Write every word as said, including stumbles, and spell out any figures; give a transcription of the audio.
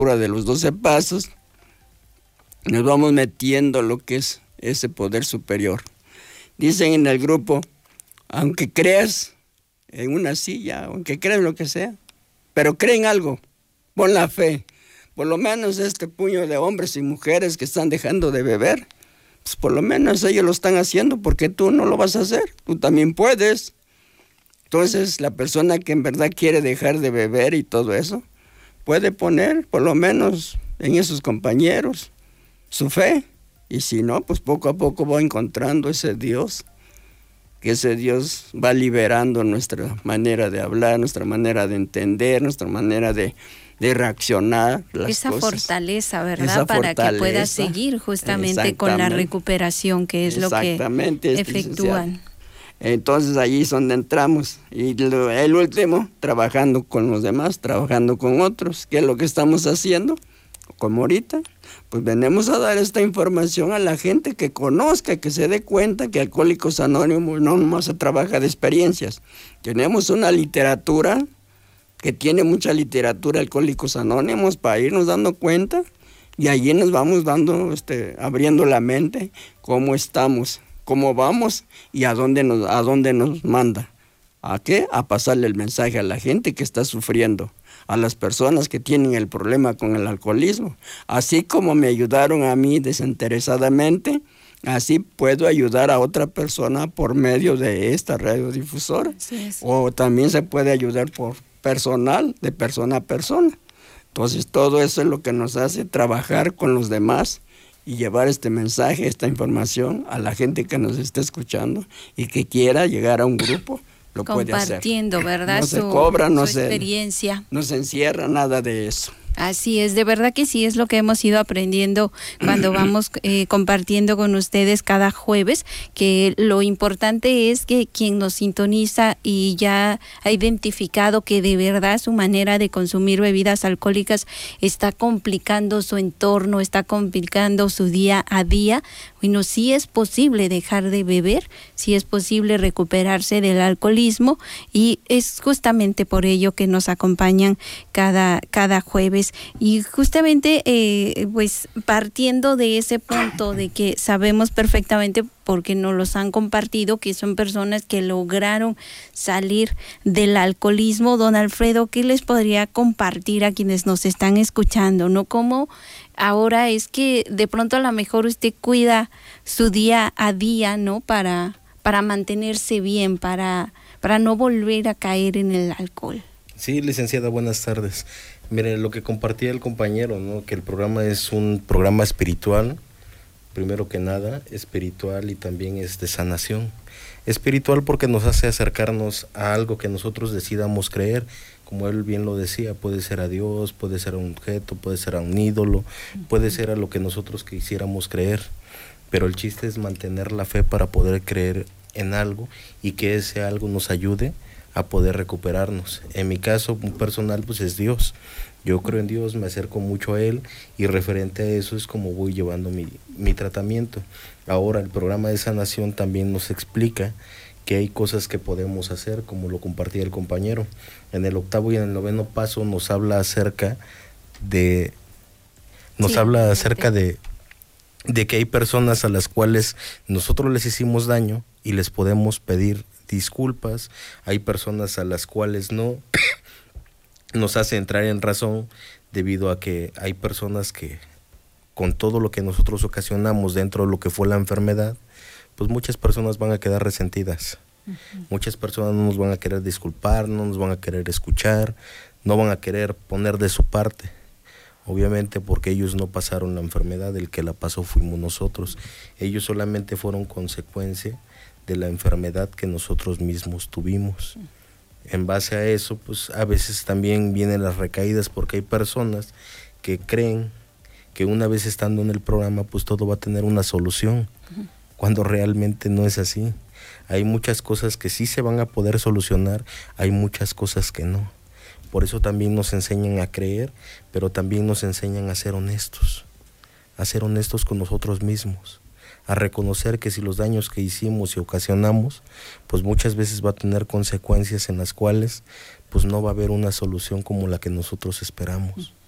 de los doce pasos, nos vamos metiendo lo que es ese poder superior. Dicen en el grupo, aunque creas en una silla, aunque creas lo que sea, pero cree en algo, pon la fe. Por lo menos este puño de hombres y mujeres que están dejando de beber, pues por lo menos ellos lo están haciendo porque tú no lo vas a hacer, tú también puedes. Entonces la persona que en verdad quiere dejar de beber y todo eso, puede poner por lo menos en esos compañeros su fe. Y si no, pues poco a poco va encontrando ese Dios, que ese Dios va liberando nuestra manera de hablar, nuestra manera de entender, nuestra manera de, de reaccionar. Las esa cosas. fortaleza, ¿verdad? Esa Para fortaleza, que pueda seguir justamente con la recuperación, que es lo que efectúan. Entonces allí es donde entramos. Y lo, el último, trabajando con los demás, trabajando con otros. ¿Qué es lo que estamos haciendo? Como ahorita, pues venimos a dar esta información a la gente que conozca, que se dé cuenta que Alcohólicos Anónimos no nomás se trabaja de experiencias. Tenemos una literatura, que tiene mucha literatura Alcohólicos Anónimos, para irnos dando cuenta, y allí nos vamos dando, este, abriendo la mente, cómo estamos, cómo vamos y a dónde nos, a dónde nos manda. ¿A qué? A pasarle el mensaje a la gente que está sufriendo, a las personas que tienen el problema con el alcoholismo. Así como me ayudaron a mí desinteresadamente, así puedo ayudar a otra persona por medio de esta radiodifusora. O también se puede ayudar por personal, de persona a persona. Entonces todo eso es lo que nos hace trabajar con los demás y llevar este mensaje, esta información a la gente que nos está escuchando y que quiera llegar a un grupo. Lo puede hacer. Compartiendo, ¿verdad? No se su, cobra, no su se, experiencia. No se encierra nada de eso. Así es, de verdad que sí, es lo que hemos ido aprendiendo cuando vamos eh, compartiendo con ustedes cada jueves, que lo importante es que quien nos sintoniza y ya ha identificado que de verdad su manera de consumir bebidas alcohólicas está complicando su entorno, está complicando su día a día. Bueno, sí es posible dejar de beber, sí es posible recuperarse del alcoholismo, y es justamente por ello que nos acompañan cada, cada jueves. Y justamente eh, pues partiendo de ese punto de que sabemos perfectamente, porque nos los han compartido, que son personas que lograron salir del alcoholismo, don Alfredo, ¿qué les podría compartir a quienes nos están escuchando? ¿No? ¿Cómo ahora es que de pronto a lo mejor usted cuida su día a día, ¿no? Para, para mantenerse bien, para, para no volver a caer en el alcohol. Sí, licenciada, buenas tardes. Mire, lo que compartía el compañero, ¿no? Que el programa es un programa espiritual, primero que nada, espiritual, y también es de sanación. Espiritual porque nos hace acercarnos a algo que nosotros decidamos creer, como él bien lo decía, puede ser a Dios, puede ser a un objeto, puede ser a un ídolo, puede ser a lo que nosotros quisiéramos creer, pero el chiste es mantener la fe para poder creer en algo y que ese algo nos ayude a poder recuperarnos. En mi caso personal, pues es Dios. Yo creo en Dios, me acerco mucho a Él, y referente a eso es como voy llevando mi, mi tratamiento. Ahora el programa de sanación también nos explica que hay cosas que podemos hacer, como lo compartía el compañero. En el octavo y en el noveno paso nos habla acerca de nos sí, habla acerca de, de que hay personas a las cuales nosotros les hicimos daño y les podemos pedir disculpas. Hay personas a las cuales no nos hace entrar en razón, debido a que hay personas que con todo lo que nosotros ocasionamos dentro de lo que fue la enfermedad, pues muchas personas van a quedar resentidas. Uh-huh. Muchas personas no nos van a querer disculpar, no nos van a querer escuchar, no van a querer poner de su parte. Obviamente porque ellos no pasaron la enfermedad, el que la pasó fuimos nosotros. Ellos solamente fueron consecuencia de la enfermedad que nosotros mismos tuvimos. En base a eso, pues a veces también vienen las recaídas, porque hay personas que creen que una vez estando en el programa, pues todo va a tener una solución, uh-huh. cuando realmente no es así. Hay muchas cosas que sí se van a poder solucionar, hay muchas cosas que no. Por eso también nos enseñan a creer, pero también nos enseñan a ser honestos, a ser honestos con nosotros mismos, a reconocer que si los daños que hicimos y ocasionamos, pues muchas veces va a tener consecuencias en las cuales pues no va a haber una solución como la que nosotros esperamos.